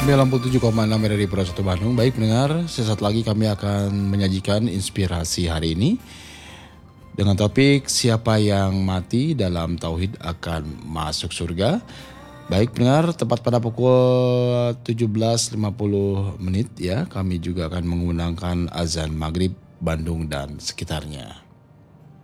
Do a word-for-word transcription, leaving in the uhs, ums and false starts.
sembilan puluh tujuh koma enam R R I Pro satu Bandung. Baik pendengar, sesaat lagi kami akan menyajikan inspirasi hari ini dengan topik siapa yang mati dalam tauhid akan masuk surga. Baik pendengar, tepat pada pukul tujuh belas lima puluh menit ya, kami juga akan mengundangkan azan maghrib Bandung dan sekitarnya.